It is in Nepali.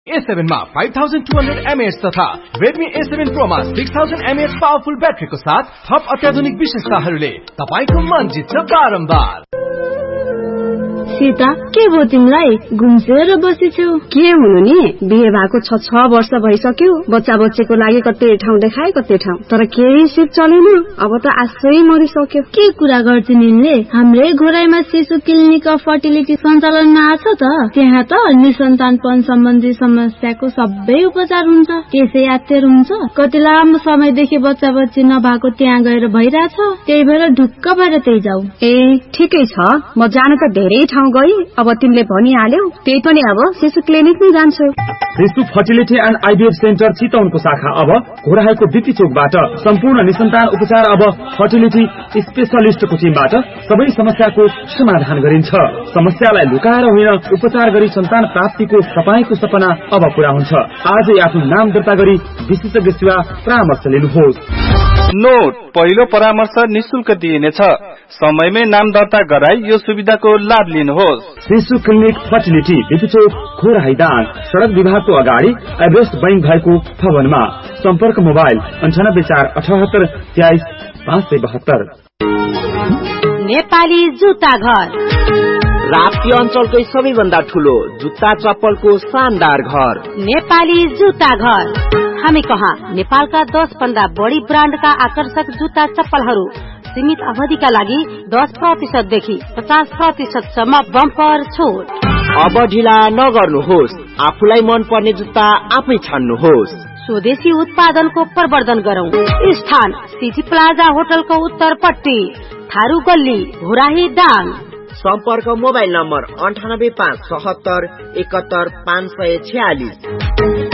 A7 मा 5200 mAh तथा Redmi A7 Pro मा 6000 mAh पावरफुल ब्याट्रीको साथ थप अत्याधुनिक विशेषताहरूले तपाईको मन जित्छ बारम्बार। सीता के भयो तिमीलाई गुम्सेर बसेछौ? के हुनु नि, बिहे भएको 6 वर्ष भइसक्यो। बच्चाको लागि कतै ठाउँ देखाए कतै ठाउँ, तर केही सिप चलेन। अब त आशै मरिसक्यो। के कुरा गर्छ निले? हाम्रै घोराइमा शिशु क्लिनिक अफ फर्टिलिटी सञ्चालनमा आछ त। त्यहाँ त निसन्तानपन सम्बन्धी समस्याको सबै उपचार हुन्छ। त्यसै यात्तेर हुन्छ। कति लामो समयदेखि बच्ची नभएको त्यहाँ गएर भइराछ। त्यही भएर ढुक्क भएर त्यही जाऊ। ए ठिकै छ, म जान त धेरै ठाउँ गई। अब तिमीले भनिहाल्यौ, त्यही पनि अब शिशु क्लिनिकमै जान्छु। शिशु फर्टिलिटी एन्ड आइभीएफ सेन्टर चितवनको शाखा अब घोराइको बिपी चोकबाट सम्पूर्ण निसन्तान उपचार अब फर्टिलिटी स्पेशलिस्टको टिमबाट सबै समस्याको समाधान गरिन्छ। समस्यालाई लुकाएर होइन, उपचार गरी सन्तान प्राप्तिको तपाईको सपना अब पूरा हुन्छ। आजै आफ्नो नाम दर्ता गरी विशेषज्ञ सेवा परामर्श लिनुहोस्। नोट, पहिलो परामर्श निशुल्क दिइनेछ। समयमै नाम दर्ता गराई यो सुविधाको लाभ लिनुहोस्। शिशु क्लिनिक फर्टिलिटी बिपिचोक घोराइदाङ सडक विभागको अगाडि एभरेस्ट बैंक भएको भवनमा। सम्पर्क मोबाइल 9848 23 572। नेपाली जुत्ता घर, राप्ती अञ्चलकै सबैभन्दा ठुलो जुत्ता चप्पलको शानदार घर नेपाली जुत्ता घर। हामी कहाँ नेपालका 10 भन्दा बढी ब्रान्डका आकर्षक जुत्ता चप्पलहरू सीमित अवधिका लागि 10% देखि 50% सम्म बम्पर छुट। अब ढिला नगर्नुहोस्, आफूलाई मन पर्ने जुत्ता आफै छान्नुहोस्। स्वदेशी उत्पादनको प्रवर्धन गरौं। स्थान सिटी प्लाजा होटलको उत्तरपट्टि, थारू गल्ली, घोराही दाङ। सम्पर्क मोबाइल नम्बर 985771 546।